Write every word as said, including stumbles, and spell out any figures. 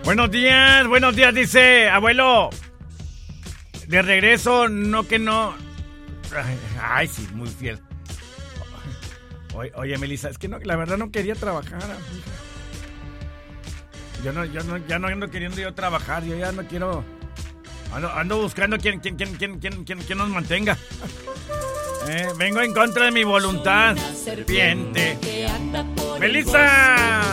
Buenos días, buenos días, dice abuelo. De regreso, no que no. Ay, ay sí, muy fiel. Oye, oye, Melissa, es que no, la verdad no quería trabajar. Yo no, yo no, ya no ando queriendo yo trabajar, yo ya no quiero. Ando, ando buscando quien, quien, quien, quien, quien, quien, quien nos mantenga. Eh, vengo en contra de mi voluntad, serpiente. Melissa.